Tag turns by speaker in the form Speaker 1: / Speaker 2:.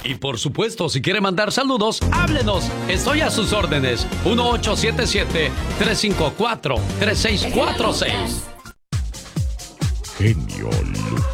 Speaker 1: Y por supuesto, si quiere mandar saludos, háblenos. Estoy a sus órdenes. 1877-354-3646.
Speaker 2: Genio Lucas.